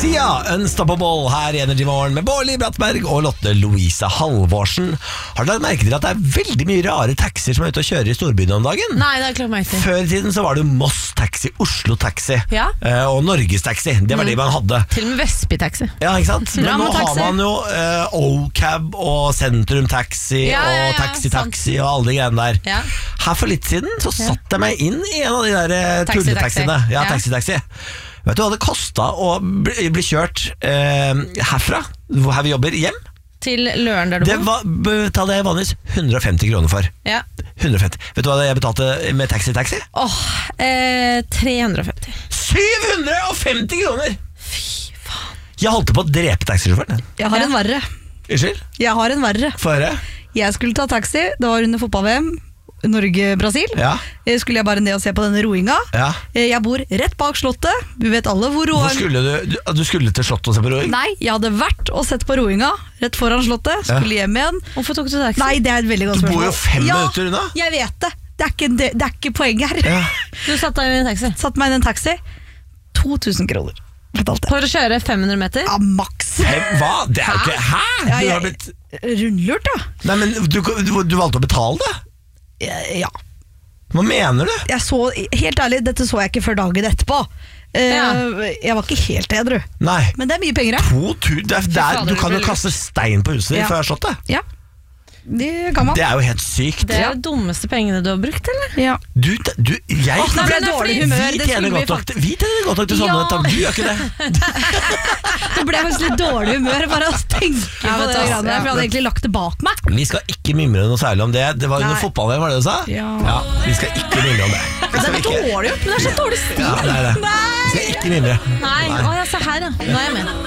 Sia, Unstoppable her i Energy Morgen med Bårli Brattberg og Lotte Louise Halvorsen. Har dere merket til at det er veldig mye rare taxier som er ute og kjører i storbyene om dagen? Nei, det har jeg klart meg til. Før i tiden så var det jo Moss Taxi, Oslo Taxi og Norges Taxi. Det var det man hadde. Til og med Vestby-taxi. Ja, ikke sant? Men nå har man jo O-Cab og Sentrum Taxi og Taxi og alle de greiene der. Her for litt siden så satt jeg meg inn i en av de der tulletaxiene. Ja, Taxi. Vet du hva det kostet å bli kjørt herfra, her vi jobber, hjem? Til Løren der du bor? Det betalte jeg vanligvis 150 kroner for. 150. Vet du hva jeg betalte med taxi? 350. 750 kroner! Fy faen. Jeg holdt på å drepe taxisjåføren. Jeg har en verre. Unnskyld? Jeg har en verre. Få høre. Jeg skulle ta taxi, det var under fotball-VM Norge-Brasil. Skulle jeg bare ned og se på denne roinga. Jeg bor rett bak slottet. Vi vet alle hvor roing. Du skulle til slottet og se på roing? Nei, jeg hadde vært og sett på roinga rett foran slottet. Skulle hjem igjen. Hvorfor tok du taxi? Nei, det er et veldig godt spørsmål. Du bor jo 5 minutter unna. Jeg vet det. Det er ikke poeng her. Du satt deg i en taxi? Satt meg i en taxi. 2000 kroner. For å kjøre 500 meter? Ja, maks. Hva? Det er jo ikke... Hæ? Du har blitt rundlurt, da. Nei, men du valgte å betale det? Ja. Hva mener du? Helt ærlig, dette så jeg ikke før dagen etterpå. Jeg var ikke helt edru. Nei. Men det er mye penger her. Du kan jo kaste stein på huset før slottet. Ja. Det kan man. Det er jo helt sykt. Det er jo dummeste pengene du har brukt, eller? Ja. Vi tjener godt nok til sånne tak. Du gjør ikke det. Det ble faktisk litt dårlig humør bare å tenke på det greiene der, for jeg hadde egentlig lagt det bak meg. Vi skal ikke mimre noe særlig om det. Det var under fotball-VM, var det du sa? Ja. Vi skal ikke mimre om det. Det er dårlig, men det er så dårlig stil. Vi skal ikke mimre. Nei, se her, nå er jeg med.